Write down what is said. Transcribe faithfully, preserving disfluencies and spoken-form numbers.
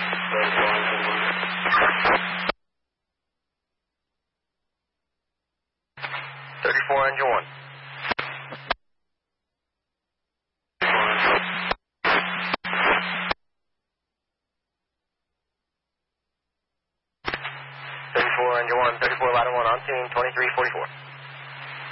thirty-four, engine one. thirty-four, engine one, thirty-four, ladder one on scene, twenty-three forty-four.